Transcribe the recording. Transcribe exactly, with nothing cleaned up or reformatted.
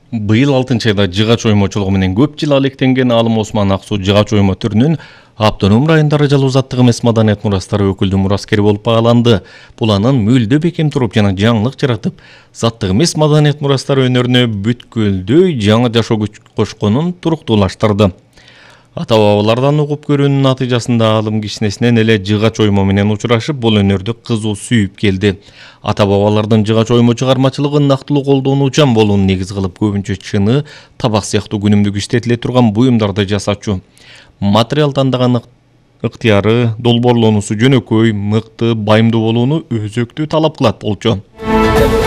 Быйыл алтынчы айда жыгач оймочулугу менен көп жыл алектенген Алым Осман Аксу жыгач оймо түрүнүн автоном райондары жалуу заттык эмес маданият мурастары өкүлдүү мураскери болуп бааланды. Бул анын мүлдө бекем туруп жана жаңылык жаратып, заттык эмес маданият мурастары өнөрүнө бүткүлдөй жаңы жашоо күч кошконун туруктуулаштырды. Ата-бабалардан угуп көрүүнүн натыйжасында Алым кичинесинен эле жыгач оймо менен учурашып, бул өнөрдү кызуу сүйүп келди. Ата-бабалардын жыгач оймо чыгармачылыгын нактылуу колдонуучан болууну негиз кылып, көбүнчө чыны, табак сыяктуу күнүмдүк иштетиле турган буюмдарды жасачу. Материал тандаган ыктыяры, долбоорлоонусу жөнөкөй, мыкты, байымдуу болууну өзөктүү талап кылат болчу.